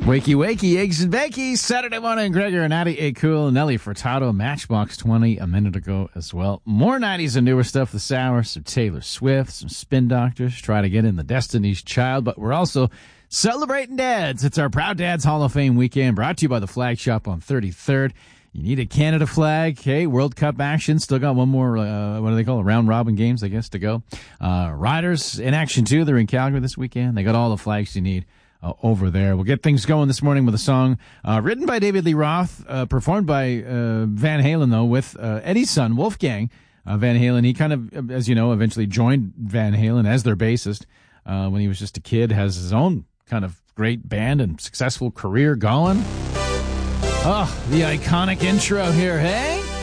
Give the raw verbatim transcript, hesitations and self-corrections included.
Wakey, wakey, eggs and bakey. Saturday morning, Gregor and Natty, A Cool, Nelly Furtado, Matchbox twenty a minute ago as well. More nineties and newer stuff this hour. Some Taylor Swift, some Spin Doctors. Try to get in the Destiny's Child, but we're also celebrating dads. It's our Proud Dads Hall of Fame weekend, brought to you by the Flag Shop on thirty-third. You need a Canada flag. Okay, World Cup action. Still got one more, uh, what do they call it? Round robin games, I guess, to go. Uh, Riders in action, too. They're in Calgary this weekend. They got all the flags you need uh, over there. We'll get things going this morning with a song uh, written by David Lee Roth, uh, performed by uh, Van Halen, though, with uh, Eddie's son, Wolfgang uh, Van Halen. He kind of, as you know, eventually joined Van Halen as their bassist uh, when he was just a kid, has his own kind of great band and successful career going. Oh, the iconic intro here, hey?